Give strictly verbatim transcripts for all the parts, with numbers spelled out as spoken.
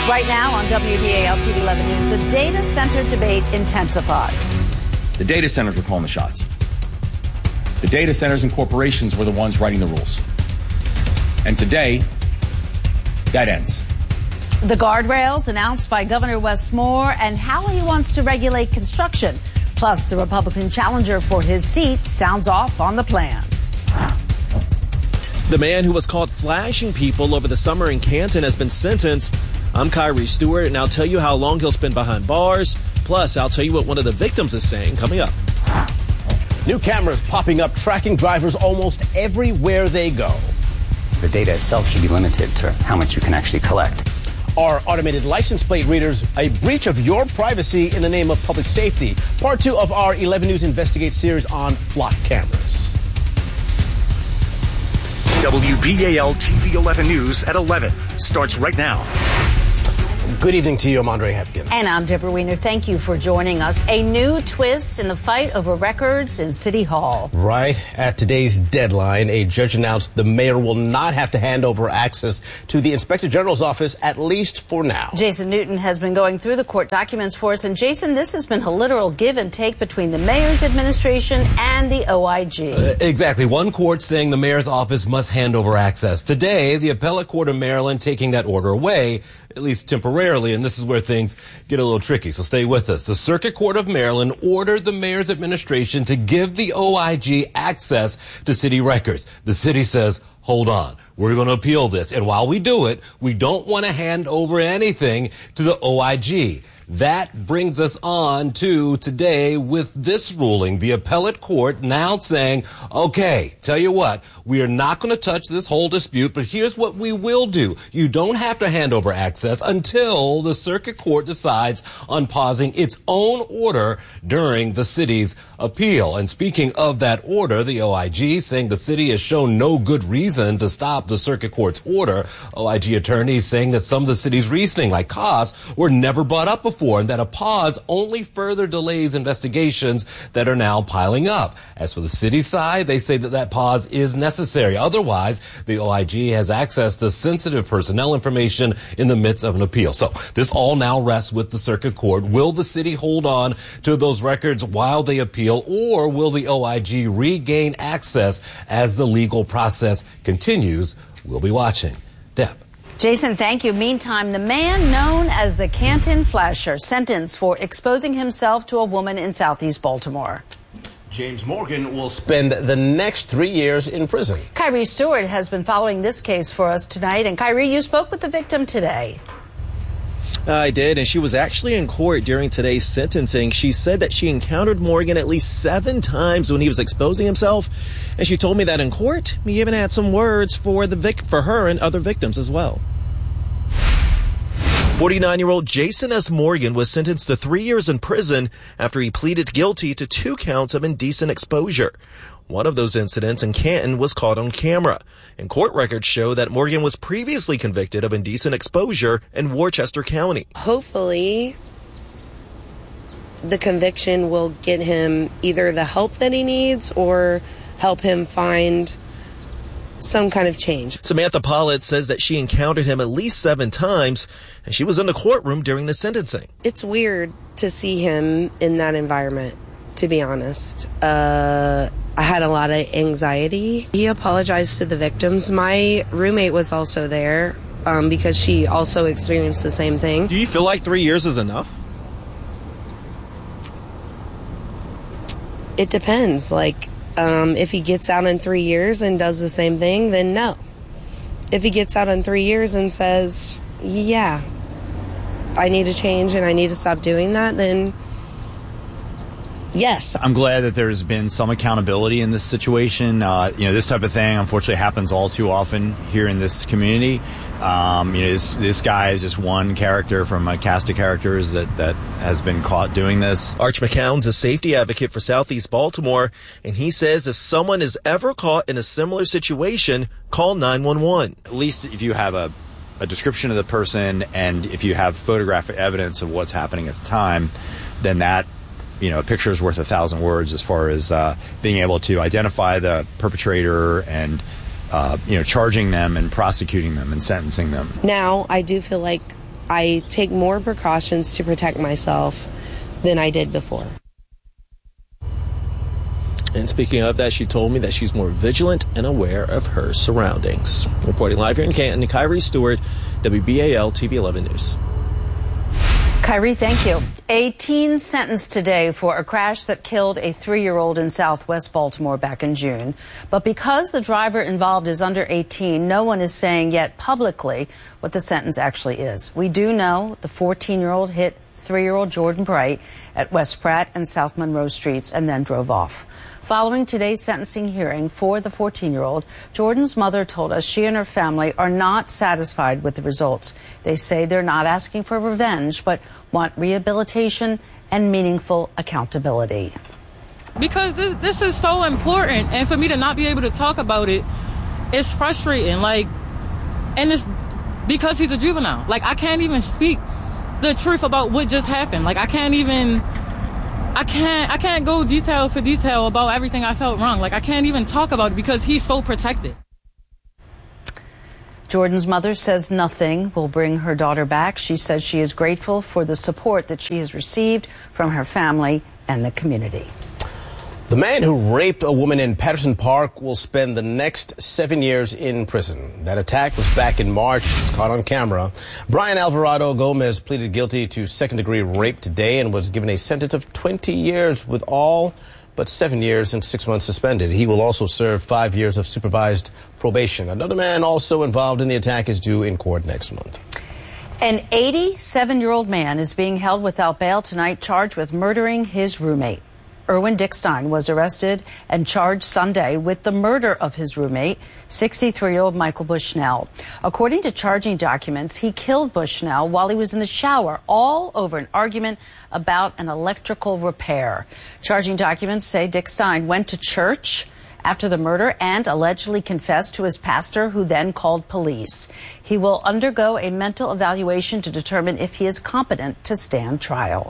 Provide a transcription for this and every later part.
Right now on W B A L T V eleven News, the data center debate intensifies. The data centers were calling the shots. The data centers and corporations were the ones writing the rules. And today, that ends. The guardrails announced by Governor Wes Moore and how he wants to regulate construction. Plus, the Republican challenger for his seat sounds off on the plan. The man who was caught flashing people over the summer in Canton has been sentenced. I'm Kyrie Stewart, and I'll tell you how long he'll spend behind bars. Plus, I'll tell you what one of the victims is saying coming up. New cameras popping up, tracking drivers almost everywhere they go. The data itself should be limited to how much you can actually collect. Are automated license plate readers a breach of your privacy in the name of public safety? Part two of our eleven News Investigate series on flock cameras. W B A L T V eleven News at eleven starts right now. Good evening to you. I'm Andre Hepkin. And I'm Deborah Wiener. Thank you for joining us. A new twist in the fight over records in City Hall. Right at today's deadline, a judge announced the mayor will not have to hand over access to the Inspector General's office, at least for now. Jason Newton has been going through the court documents for us. And Jason, this has been a literal give and take between the mayor's administration and the O I G. Uh, exactly. One court saying the mayor's office must hand over access. Today, the Appellate Court of Maryland taking that order away, at least temporarily, and this is where things get a little tricky, so stay with us. The Circuit Court of Maryland ordered the mayor's administration to give the O I G access to city records. The city says, hold on, we're going to appeal this, and while we do it, we don't want to hand over anything to the O I G. That brings us on to today with this ruling. The appellate court now saying, okay, tell you what, we are not going to touch this whole dispute, but here's what we will do. You don't have to hand over access until the circuit court decides on pausing its own order during the city's appeal. And speaking of that order, the O I G saying the city has shown no good reason to stop the circuit court's order. O I G attorneys saying that some of the city's reasoning, like costs, were never brought up before. And that a pause only further delays investigations that are now piling up. As for the city side, they say that that pause is necessary. Otherwise, the O I G has access to sensitive personnel information in the midst of an appeal. So this all now rests with the circuit court. Will the city hold on to those records while they appeal, or will the O I G regain access as the legal process continues? We'll be watching. Deb. Jason, thank you. Meantime, the man known as the Canton Flasher sentenced for exposing himself to a woman in Southeast Baltimore. James Morgan will spend the next three years in prison. Kyrie Stewart has been following this case for us tonight. And Kyrie, you spoke with the victim today. I did, and she was actually in court during today's sentencing. She said that she encountered Morgan at least seven times when he was exposing himself, and she told me that in court, he even had some words for the vic- for her and other victims as well. forty-nine-year-old Jason S. Morgan was sentenced to three years in prison after he pleaded guilty to two counts of indecent exposure. One of those incidents in Canton was caught on camera, and court records show that Morgan was previously convicted of indecent exposure in Worcester County. Hopefully, the conviction will get him either the help that he needs or help him find some kind of change. Samantha Pollitt says that she encountered him at least seven times, and she was in the courtroom during the sentencing. It's weird to see him in that environment, to be honest. Uh, I had a lot of anxiety. He apologized to the victims. My roommate was also there um, because she also experienced the same thing. Do you feel like three years is enough? It depends. Like, um, if he gets out in three years and does the same thing, then no. If he gets out in three years and says, yeah, I need to change and I need to stop doing that, then yes. I'm glad that there's been some accountability in this situation. Uh, you know, this type of thing, unfortunately, happens all too often here in this community. Um, you know, this, this guy is just one character from a cast of characters that, that has been caught doing this. Arch McCown's a safety advocate for Southeast Baltimore, and he says if someone is ever caught in a similar situation, call nine one one. At least if you have a, a description of the person and if you have photographic evidence of what's happening at the time, then that, you know, a picture is worth a thousand words as far as uh, being able to identify the perpetrator and, uh, you know, charging them and prosecuting them and sentencing them. Now, I do feel like I take more precautions to protect myself than I did before. And speaking of that, she told me that she's more vigilant and aware of her surroundings. Reporting live here in Canton, Kyrie Stewart, W B A L T V eleven News. Kyrie, thank you. A teen sentenced today for a crash that killed a three-year-old in southwest Baltimore back in June. But because the driver involved is under eighteen, no one is saying yet publicly what the sentence actually is. We do know the fourteen-year-old hit three-year-old Jordan Bright at West Pratt and South Monroe Streets and then drove off. Following today's sentencing hearing for the fourteen-year-old, Jordan's mother told us she and her family are not satisfied with the results. They say they're not asking for revenge, but want rehabilitation and meaningful accountability. Because this, this is so important, and for me to not be able to talk about it, it's frustrating. Like, and it's because he's a juvenile. Like, I can't even speak the truth about what just happened. Like, I can't even... I can't I can't go detail for detail about everything I felt wrong. Like, I can't even talk about it because he's so protected. Jordan's mother says nothing will bring her daughter back. She says she is grateful for the support that she has received from her family and the community. The man who raped a woman in Patterson Park will spend the next seven years in prison. That attack was back in March. It's caught on camera. Brian Alvarado Gomez pleaded guilty to second-degree rape today and was given a sentence of twenty years with all but seven years and six months suspended. He will also serve five years of supervised probation. Another man also involved in the attack is due in court next month. An eighty-seven-year-old man is being held without bail tonight, charged with murdering his roommate. Erwin Dickstein was arrested and charged Sunday with the murder of his roommate, sixty-three-year-old Michael Bushnell. According to charging documents, he killed Bushnell while he was in the shower, all over an argument about an electrical repair. Charging documents say Dickstein went to church after the murder and allegedly confessed to his pastor, who then called police. He will undergo a mental evaluation to determine if he is competent to stand trial.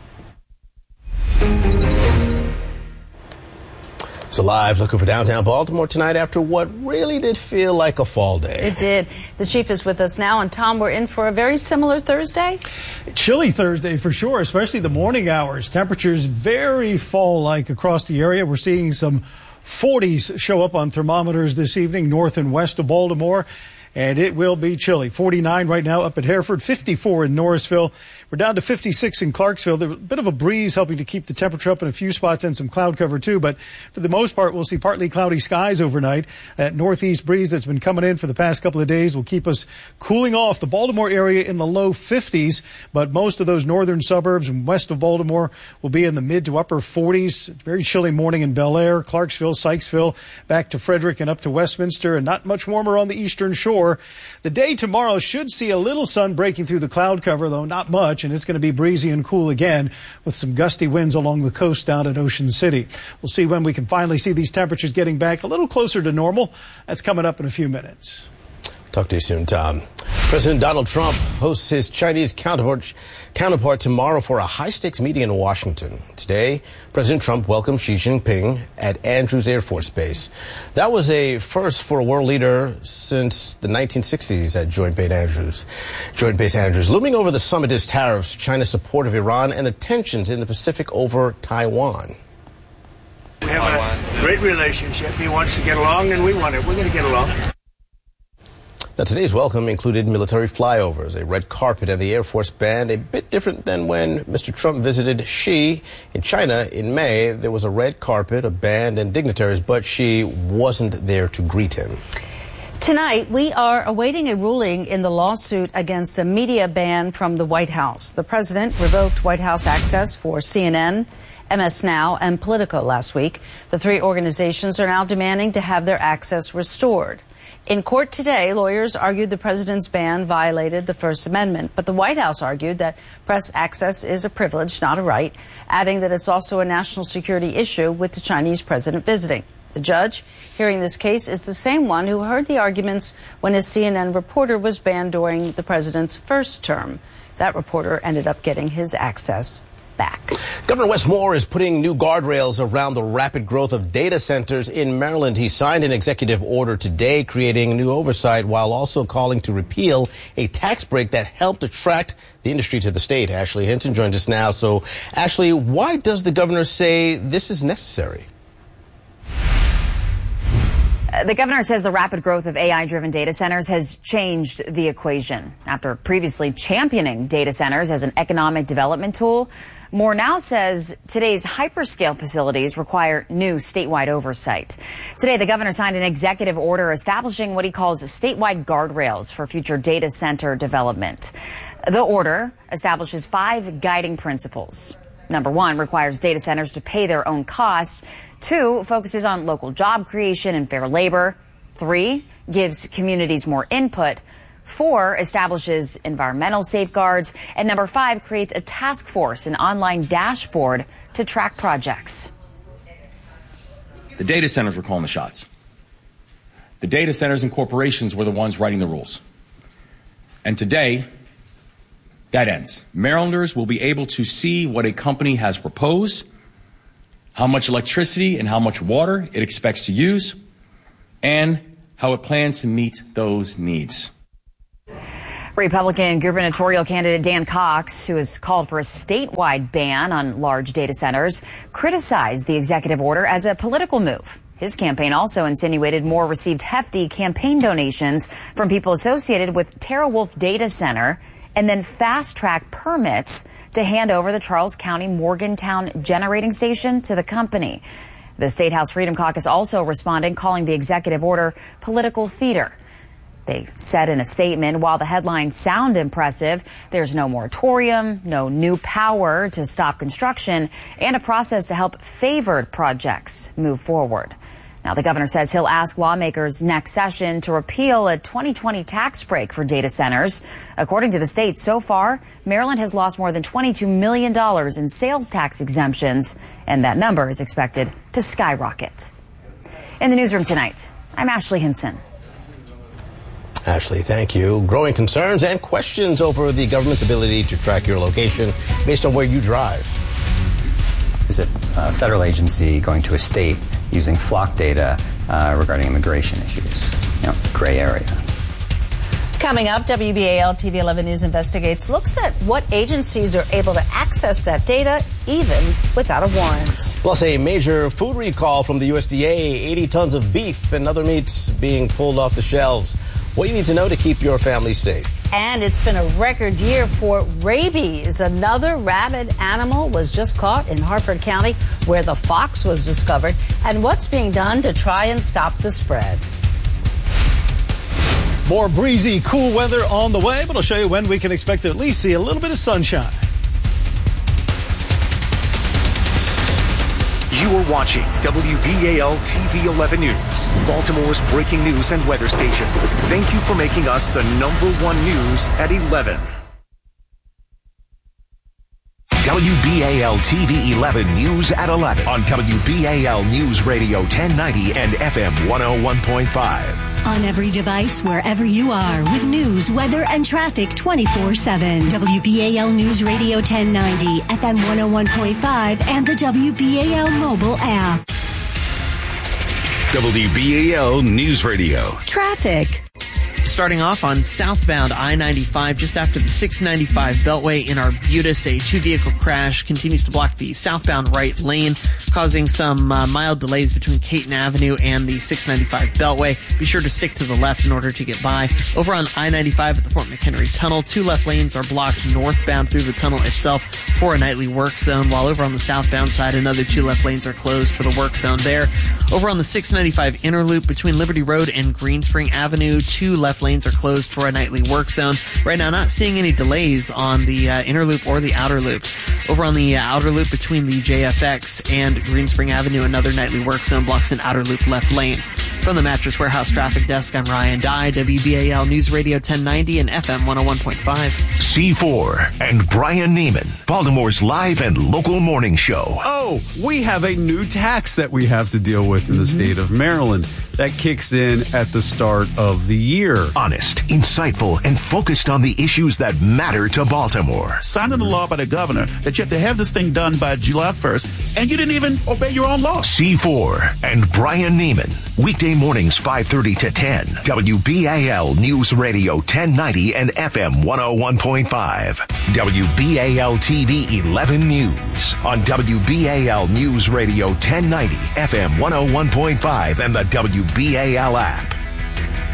It's a live look over downtown Baltimore tonight after what really did feel like a fall day. It did. The chief is with us now, and Tom, we're in for a very similar Thursday. Chilly Thursday for sure, especially the morning hours. Temperatures very fall-like across the area. We're seeing some forties show up on thermometers this evening, north and west of Baltimore. And it will be chilly. forty-nine right now up at Hereford, fifty-four in Norrisville. We're down to fifty-six in Clarksville. There's a bit of a breeze helping to keep the temperature up in a few spots and some cloud cover too. But for the most part, we'll see partly cloudy skies overnight. That northeast breeze that's been coming in for the past couple of days will keep us cooling off. The Baltimore area in the low fifties, but most of those northern suburbs and west of Baltimore will be in the mid to upper forties. Very chilly morning in Bel Air, Clarksville, Sykesville, back to Frederick and up to Westminster, and not much warmer on the eastern shore. The day tomorrow should see a little sun breaking through the cloud cover, though not much, and it's going to be breezy and cool again with some gusty winds along the coast down at Ocean City. We'll see when we can finally see these temperatures getting back a little closer to normal. That's coming up in a few minutes. Talk to you soon, Tom. President Donald Trump hosts his Chinese counterpart, counterpart tomorrow for a high-stakes meeting in Washington. Today, President Trump welcomed Xi Jinping at Andrews Air Force Base. That was a first for a world leader since the nineteen sixties at Joint Base Andrews. Joint Base Andrews. Looming over the summit is tariffs, China's support of Iran, and the tensions in the Pacific over Taiwan. We have a great relationship. He wants to get along, and we want it. We're going to get along. Now, today's welcome included military flyovers, a red carpet, and the Air Force band, a bit different than when Mister Trump visited Xi in China in May. There was a red carpet, a band, and dignitaries, but Xi wasn't there to greet him. Tonight, we are awaiting a ruling in the lawsuit against a media ban from the White House. The president revoked White House access for C N N, M S Now, and Politico last week. The three organizations are now demanding to have their access restored. In court today, lawyers argued the president's ban violated the First Amendment, but the White House argued that press access is a privilege, not a right, adding that it's also a national security issue with the Chinese president visiting. The judge hearing this case is the same one who heard the arguments when a C N N reporter was banned during the president's first term. That reporter ended up getting his access back. Governor Wes Moore is putting new guardrails around the rapid growth of data centers in Maryland. He signed an executive order today creating new oversight while also calling to repeal a tax break that helped attract the industry to the state. Ashley Hinton joins us now. So, Ashley, why does the governor say this is necessary? The governor says the rapid growth of A I-driven data centers has changed the equation. After previously championing data centers as an economic development tool, Moore now says today's hyperscale facilities require new statewide oversight. Today, the governor signed an executive order establishing what he calls statewide guardrails for future data center development. The order establishes five guiding principles. Number one, requires data centers to pay their own costs. Two, focuses on local job creation and fair labor. Three, gives communities more input. Four, establishes environmental safeguards. And number five, creates a task force, an online dashboard to track projects. The data centers were calling the shots. The data centers and corporations were the ones writing the rules. And today, that ends. Marylanders will be able to see what a company has proposed, how much electricity and how much water it expects to use, and how it plans to meet those needs. Republican gubernatorial candidate Dan Cox, who has called for a statewide ban on large data centers, criticized the executive order as a political move. His campaign also insinuated Moore received hefty campaign donations from people associated with TeraWulf Data Center and then fast-track permits to hand over the Charles County Morgantown generating station to the company. The State House Freedom Caucus also responded, calling the executive order political theater. They said in a statement, while the headlines sound impressive, there's no moratorium, no new power to stop construction, and a process to help favored projects move forward. Now, the governor says he'll ask lawmakers next session to repeal a twenty twenty tax break for data centers. According to the state, so far, Maryland has lost more than twenty-two million dollars in sales tax exemptions, and that number is expected to skyrocket. In the newsroom tonight, I'm Ashley Hinson. Ashley, thank you. Growing concerns and questions over the government's ability to track your location based on where you drive. Is it a federal agency going to a state using flock data uh, regarding immigration issues? You know, gray area. Coming up, W B A L T V eleven News investigates, looks at what agencies are able to access that data even without a warrant. Plus, a major food recall from the U S D A, eighty tons of beef and other meats being pulled off the shelves. What you need to know to keep your family safe. And it's been a record year for rabies. Another rabid animal was just caught in Harford County, where the fox was discovered, and what's being done to try and stop the spread. More breezy, cool weather on the way, but I'll show you when we can expect to at least see a little bit of sunshine. You are watching W B A L T V eleven News, Baltimore's breaking news and weather station. Thank you for making us the number one news at eleven. W B A L T V eleven News at eleven on W B A L News Radio ten ninety and F M one oh one point five. On every device, wherever you are, with news, weather, and traffic twenty-four seven. W B A L News Radio ten ninety, F M one oh one point five, and the W B A L mobile app. W B A L News Radio. Traffic. Starting off on southbound I ninety-five, just after the six ninety-five Beltway in Arbutus, a two-vehicle crash continues to block the southbound right lane, causing some uh, mild delays between Caton Avenue and the six ninety-five Beltway. Be sure to stick to the left in order to get by. Over on I ninety-five at the Fort McHenry Tunnel, two left lanes are blocked northbound through the tunnel itself for a nightly work zone, while over on the southbound side, another two left lanes are closed for the work zone there. Over on the six ninety-five inner loop between Liberty Road and Greenspring Avenue, two left lanes are closed for a nightly work zone. Right now, not seeing any delays on the uh, inner loop or the outer loop. Over on the uh, outer loop between the J F X and Greenspring Avenue, another nightly work zone blocks an outer loop left lane. From the Mattress Warehouse Traffic Desk, I'm Ryan Dye, W B A L News Radio ten ninety and F M one oh one point five. C four and Brian Neiman, Baltimore's live and local morning show. Oh, we have a new tax that we have to deal with in the state of Maryland. that kicks in at the start of the year. Honest, insightful, and focused on the issues that matter to Baltimore. Signed into law by the governor that you have to have this thing done by July first, and you didn't even obey your own law. C four and Brian Neiman. Weekday mornings five thirty to ten. W B A L News Radio ten ninety and F M one oh one point five. W B A L T V eleven News on W B A L News Radio ten ninety, F M one oh one point five, and the W B A L app.